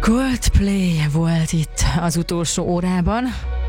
Coldplay volt itt az utolsó órában.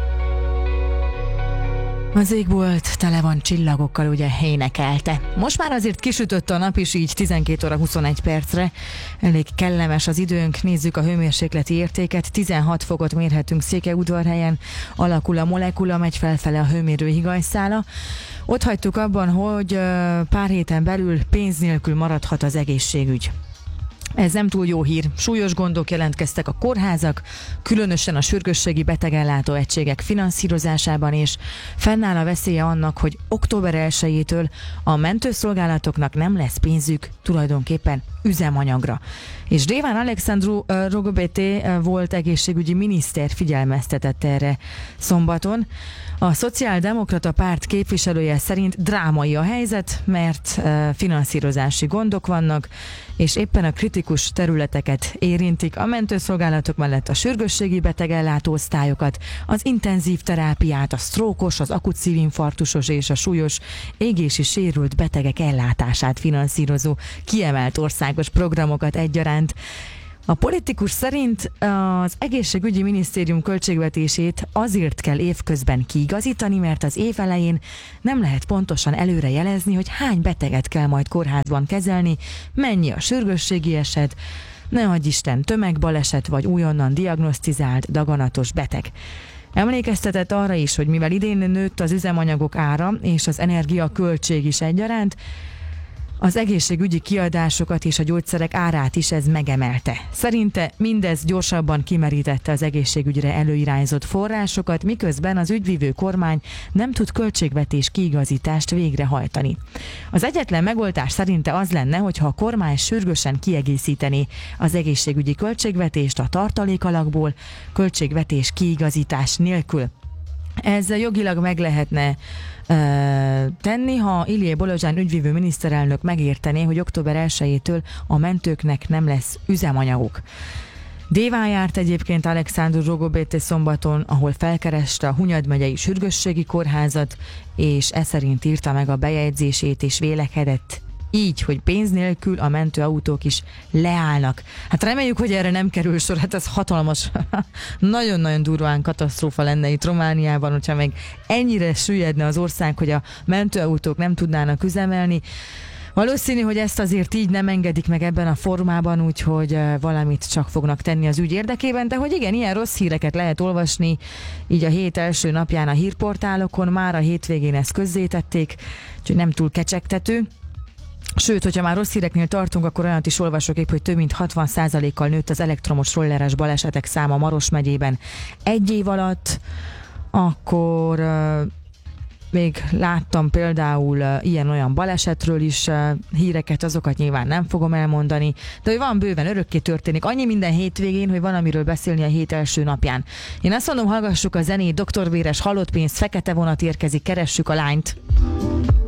Az égbolt tele van csillagokkal, ugye énekelte. Most már azért kisütött a nap is, így 12 óra 21 percre. Elég kellemes az időnk, nézzük a hőmérsékleti értéket. 16 fokot mérhetünk Székelyudvarhelyen, alakul a molekula, megy felfele a hőmérő higanyszála. Ott hagytuk abban, hogy pár héten belül pénz nélkül maradhat az egészségügy. Ez nem túl jó hír. Súlyos gondok jelentkeztek a kórházak, különösen a sürgősségi betegellátó egységek finanszírozásában, és fennáll a veszélye annak, hogy október 1-től a mentőszolgálatoknak nem lesz pénzük tulajdonképpen üzemanyagra. És Déván Alexandru Rogobeté volt egészségügyi miniszter figyelmeztetett erre szombaton. A Szociáldemokrata Párt képviselője szerint drámai a helyzet, mert finanszírozási gondok vannak, és éppen a kritikus területeket érintik, a mentőszolgálatok mellett a sürgősségi betegellátó osztályokat, az intenzív terápiát, a sztrókos, az akut szívinfarktusos és a súlyos égési sérült betegek ellátását finanszírozó kiemelt országos programokat egyaránt. A politikus szerint az egészségügyi minisztérium költségvetését azért kell évközben kiigazítani, mert az év elején nem lehet pontosan előre jelezni, hogy hány beteget kell majd kórházban kezelni, mennyi a sürgősségi eset, ne adj Isten tömegbaleset vagy újonnan diagnosztizált daganatos beteg. Emlékeztetett arra is, hogy mivel idén nőtt az üzemanyagok ára és az energia költség is egyaránt, az egészségügyi kiadásokat és a gyógyszerek árát is ez megemelte. Szerinte mindez gyorsabban kimerítette az egészségügyre előirányzott forrásokat, miközben az ügyvívő kormány nem tud költségvetés kiigazítást végrehajtani. Az egyetlen megoldás szerinte az lenne, hogyha a kormány sürgősen kiegészítené az egészségügyi költségvetést a tartalékalapból, költségvetés kiigazítás nélkül. Ez jogilag meg lehetne tenni, ha Ilie Bolozsán ügyvívő miniszterelnök megértené, hogy október 1-től a mentőknek nem lesz üzemanyaguk. Déván járt egyébként Alexandru Rogobeté szombaton, ahol felkereste a Hunyad megyei sürgősségi kórházat, és e szerint írta meg a bejegyzését és vélekedett így, hogy pénz nélkül a mentőautók is leállnak. Hát reméljük, hogy erre nem kerül sor, hát ez hatalmas, nagyon-nagyon durván katasztrófa lenne itt Romániában, hogyha meg ennyire süllyedne az ország, hogy a mentőautók nem tudnának üzemelni. Valószínű, hogy ezt azért így nem engedik meg ebben a formában, úgyhogy valamit csak fognak tenni az ügy érdekében, de hogy igen, ilyen rossz híreket lehet olvasni így a hét első napján a hírportálokon, már a hétvégén ezt közzétették, úgyhogy nem túl kecsegtető. Sőt, hogyha már rossz híreknél tartunk, akkor olyat is olvasok épp, hogy több mint 60%-kal nőtt az elektromos rolleres balesetek száma Maros megyében egy év alatt. Akkor még láttam például ilyen-olyan balesetről is híreket, azokat nyilván nem fogom elmondani, de hogy van bőven, örökké történik. Annyi minden hétvégén, hogy van amiről beszélni a hét első napján. Én azt mondom, hallgassuk a zenét, Dr. Véres, Halott pénz, Fekete vonat érkezik, keressük a lányt.